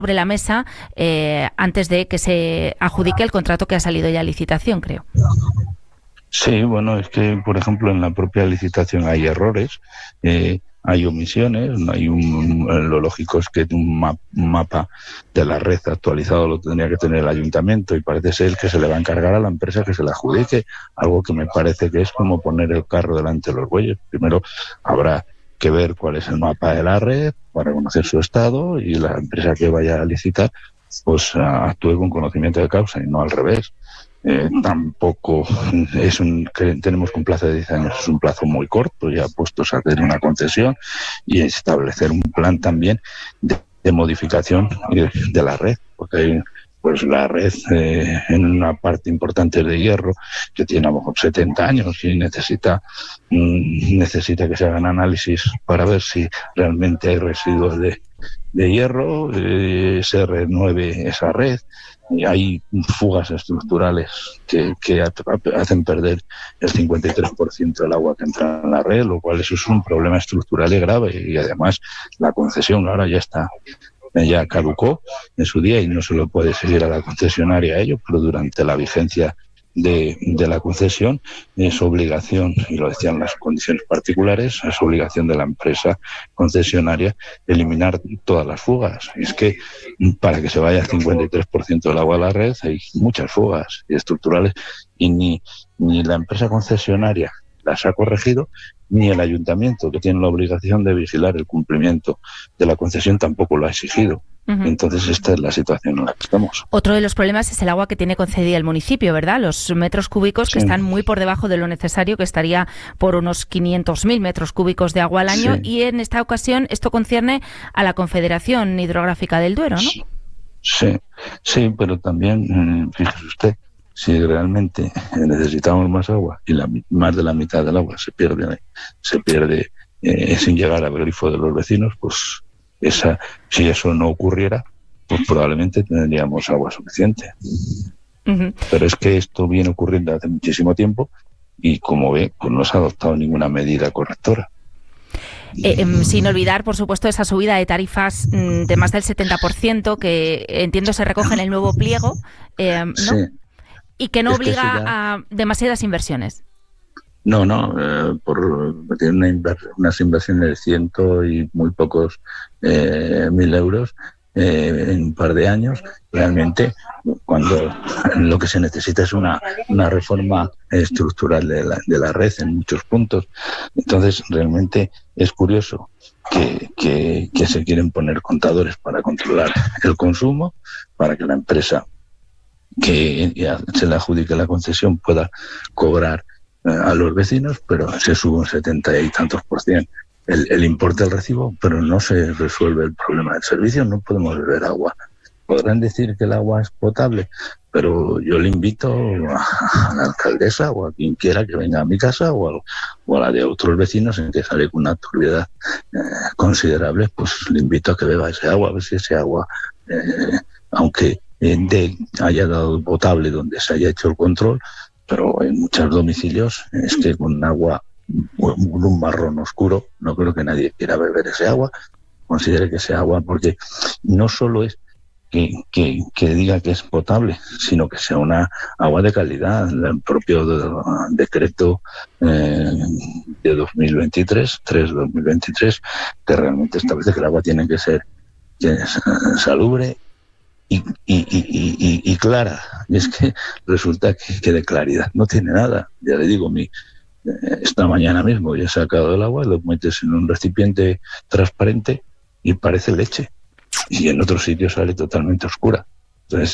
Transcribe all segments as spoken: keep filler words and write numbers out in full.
sobre la mesa eh, antes de que se adjudique el contrato que ha salido ya a licitación, creo. Sí, bueno, es que, por ejemplo, en la propia licitación hay errores, eh, hay omisiones, no hay un, lo lógico es que un, ma, un mapa de la red actualizado lo tendría que tener el ayuntamiento y parece ser que se le va a encargar a la empresa que se la adjudique, algo que me parece que es como poner el carro delante de los bueyes. Primero habrá que ver cuál es el mapa de la red para conocer su estado y la empresa que vaya a licitar pues actúe con conocimiento de causa y no al revés. Eh, tampoco es un que tenemos que un plazo de diez años, es un plazo muy corto, ya puestos a hacer una concesión y establecer un plan también de, de modificación de, de la red, porque hay pues la red eh, en una parte importante de hierro que tiene a lo mejor setenta años y necesita mm, necesita que se hagan análisis para ver si realmente hay residuos de, de hierro, eh, se renueve esa red. Y hay fugas estructurales que, que hacen perder el cincuenta y tres por ciento del agua que entra en la red, lo cual eso es un problema estructural y grave. Y además la concesión ahora ya está, ya caducó en su día y no se lo puede seguir a la concesionaria a ello, pero durante la vigencia de, de la concesión es obligación, y lo decían las condiciones particulares, es obligación de la empresa concesionaria eliminar todas las fugas. Y es que para que se vaya el cincuenta y tres por ciento del agua a la red hay muchas fugas estructurales y ni, ni la empresa concesionaria las ha corregido, ni el ayuntamiento, que tiene la obligación de vigilar el cumplimiento de la concesión, tampoco lo ha exigido. Uh-huh. Entonces esta es la situación en la que estamos. Otro de los problemas es el agua que tiene concedida el municipio, ¿verdad? Los metros cúbicos que sí. están muy por debajo de lo necesario, que estaría por unos quinientos mil metros cúbicos de agua al año, sí. y en esta ocasión esto concierne a la Confederación Hidrográfica del Duero, ¿no? Sí, sí, sí, pero también, fíjese usted, si realmente necesitamos más agua y la, más de la mitad del agua se pierde, se pierde eh, sin llegar al grifo de los vecinos, pues esa, si eso no ocurriera, pues probablemente tendríamos agua suficiente. Uh-huh. Pero es que esto viene ocurriendo hace muchísimo tiempo y, como ve, pues no se ha adoptado ninguna medida correctora. Eh, eh, sin olvidar, por supuesto, esa subida de tarifas mm, de más del setenta por ciento que entiendo se recoge en el nuevo pliego, eh, ¿no? Sí. Y que no es obliga que ya... a demasiadas inversiones. No, no, eh, por tiene una inver- unas inversiones de ciento y muy pocos eh, mil euros eh, en un par de años. Realmente, cuando lo que se necesita es una, una reforma estructural de la, de la red en muchos puntos. Entonces, realmente es curioso que, que, que se quieren poner contadores para controlar el consumo, para que la empresa que ya se le adjudique la concesión pueda cobrar eh, a los vecinos, pero se sube un setenta y tantos por cien el, el importe del recibo, pero no se resuelve el problema del servicio, no podemos beber agua. Podrán decir que el agua es potable, pero yo le invito a, a la alcaldesa o a quien quiera que venga a mi casa o a, o a la de otros vecinos en que sale con una turbiedad eh, considerable, pues le invito a que beba ese agua, a ver si ese agua, eh, aunque de haya dado potable donde se haya hecho el control, pero en muchos domicilios es que con agua, con un marrón oscuro, no creo que nadie quiera beber ese agua, considere que ese agua, porque no solo es que, que, que diga que es potable, sino que sea una agua de calidad. El propio de, decreto eh, de dos mil veintitrés, tres dos mil veintitrés, que realmente establece que el agua tiene que ser que es, salubre, Y, y, y, y, y clara, y es que resulta que, que de claridad no tiene nada. Ya le digo, mi, eh, esta mañana mismo ya he sacado el agua, lo metes en un recipiente transparente y parece leche, y en otros sitios sale totalmente oscura. Entonces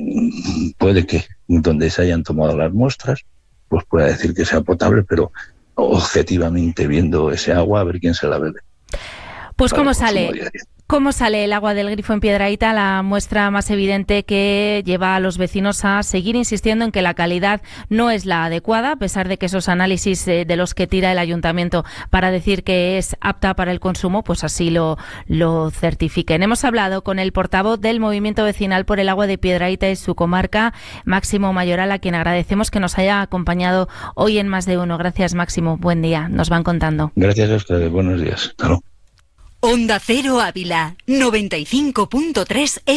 puede que donde se hayan tomado las muestras pues pueda decir que sea potable, pero objetivamente viendo ese agua, a ver quién se la bebe. Pues cómo sale diario. ¿Cómo sale el agua del grifo en Piedrahíta? La muestra más evidente que lleva a los vecinos a seguir insistiendo en que la calidad no es la adecuada, a pesar de que esos análisis de los que tira el ayuntamiento para decir que es apta para el consumo, pues así lo, lo certifiquen. Hemos hablado con el portavoz del Movimiento Vecinal por el Agua de Piedrahíta y su comarca, Máximo Mayoral, a quien agradecemos que nos haya acompañado hoy en Más de Uno. Gracias, Máximo. Buen día. Nos van contando. Gracias a ustedes. Buenos días. Hasta luego. Onda Cero Ávila, noventa y cinco punto tres